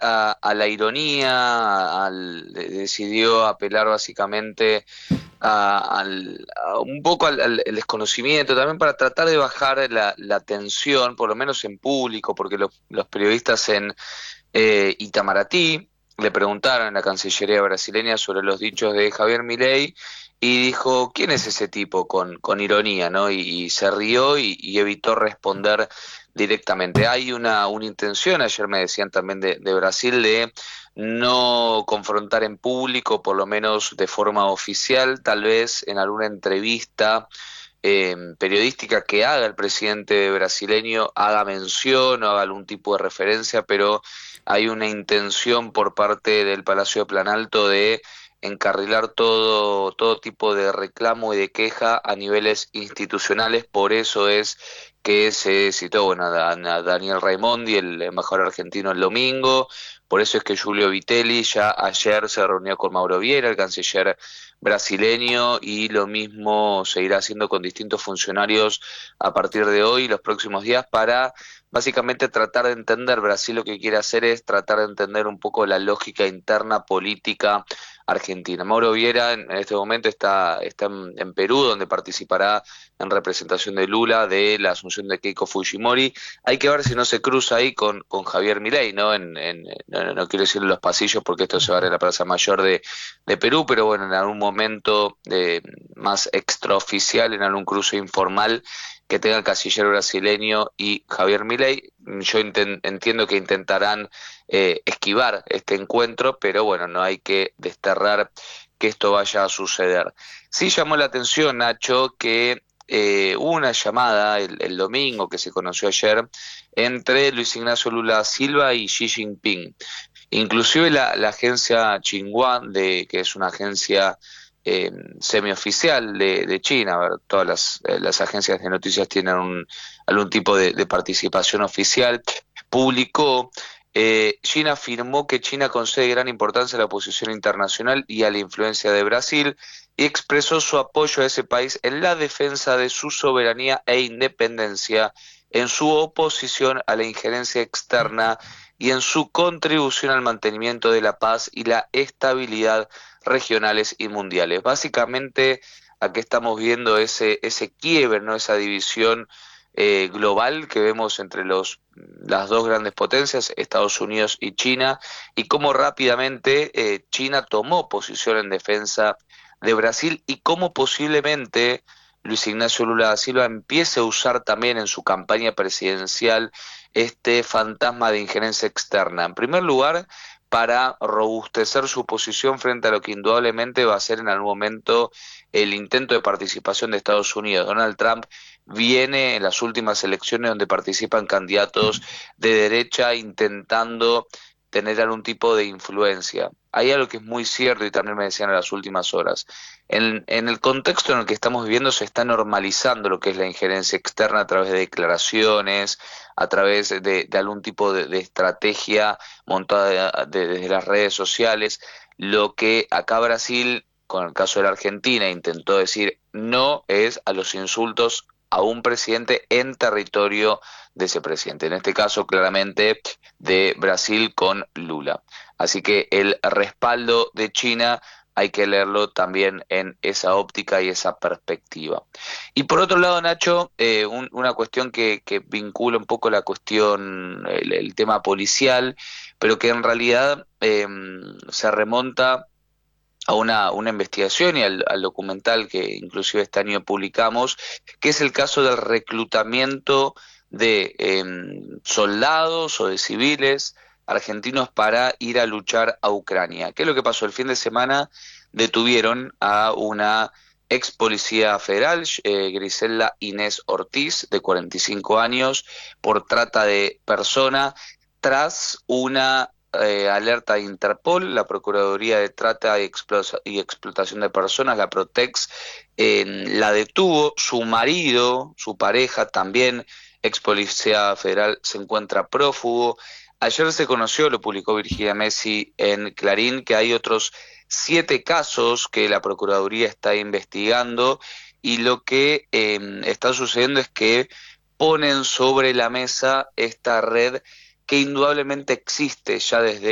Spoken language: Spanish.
a la ironía, decidió apelar básicamente un poco al desconocimiento, también para tratar de bajar la tensión, por lo menos en público, porque los periodistas en Itamaraty le preguntaron en la Cancillería brasileña sobre los dichos de Javier Milei y dijo, ¿quién es ese tipo? Con ironía, ¿no? Y se rió y evitó responder directamente. Hay una intención, ayer me decían también de Brasil, de no confrontar en público, por lo menos de forma oficial, tal vez en alguna entrevista periodística que haga el presidente brasileño, haga mención o haga algún tipo de referencia, pero hay una intención por parte del Palacio de Planalto de encarrilar todo tipo de reclamo y de queja a niveles institucionales. Por eso es que se citó, bueno, a Daniel Raimondi, el embajador argentino, el domingo. Por eso es que Julio Vitelli ya ayer se reunió con Mauro Vieira, el canciller brasileño, y lo mismo se irá haciendo con distintos funcionarios a partir de hoy y los próximos días para básicamente tratar de entender. Brasil lo que quiere hacer es tratar de entender un poco la lógica interna política argentina. Mauro Vieira en este momento está en Perú, donde participará en representación de Lula de la asunción de Keiko Fujimori. Hay que ver si no se cruza ahí con Javier Milei, ¿no? No quiero decir en los pasillos porque esto se va a ver en la Plaza Mayor de Perú, pero bueno, en algún momento más extraoficial, en algún cruce informal que tenga el canciller brasileño y Javier Milei. Yo entiendo que intentarán esquivar este encuentro, pero bueno, no hay que desterrar que esto vaya a suceder. Sí llamó la atención, Nacho, que hubo una llamada el domingo que se conoció ayer entre Luis Ignacio Lula da Silva y Xi Jinping. Inclusive la agencia Xinhua, que es una agencia semioficial de China. A ver, todas las agencias de noticias tienen algún tipo de participación oficial, publicó, China afirmó que China concede gran importancia a la posición internacional y a la influencia de Brasil y expresó su apoyo a ese país en la defensa de su soberanía e independencia, en su oposición a la injerencia externa y en su contribución al mantenimiento de la paz y la estabilidad regionales y mundiales. Básicamente, aquí estamos viendo ese quiebre, ¿no? Esa división global que vemos entre las dos grandes potencias, Estados Unidos y China, y cómo rápidamente China tomó posición en defensa de Brasil y cómo posiblemente Luis Ignacio Lula da Silva empiece a usar también en su campaña presidencial este fantasma de injerencia externa. En primer lugar, para robustecer su posición frente a lo que indudablemente va a ser en algún momento el intento de participación de Estados Unidos. Donald Trump viene en las últimas elecciones donde participan candidatos de derecha intentando tener algún tipo de influencia. Hay algo que es muy cierto y también me decían en las últimas horas. En el contexto en el que estamos viviendo se está normalizando lo que es la injerencia externa a través de declaraciones, a través de algún tipo de estrategia montada desde las redes sociales. Lo que acá Brasil, con el caso de la Argentina, intentó decir no es a los insultos a un presidente en territorio de ese presidente. En este caso, claramente, de Brasil con Lula. Así que el respaldo de China hay que leerlo también en esa óptica y esa perspectiva. Y por otro lado, Nacho, una cuestión que vincula un poco la cuestión, el tema policial, pero que en realidad se remonta a una investigación y al documental que inclusive este año publicamos, que es el caso del reclutamiento de soldados o de civiles argentinos para ir a luchar a Ucrania. ¿Qué es lo que pasó? El fin de semana detuvieron a una ex policía federal, Griselda Inés Ortiz, de 45 años, por trata de persona, tras una alerta de Interpol. La Procuraduría de Trata y Explotación de Personas, la Protex, la detuvo. Su marido, su pareja, también ex policía federal, se encuentra prófugo. Ayer se conoció, lo publicó Virginia Messi en Clarín, que hay otros 7 casos que la Procuraduría está investigando, y lo que está sucediendo es que ponen sobre la mesa esta red que indudablemente existe ya desde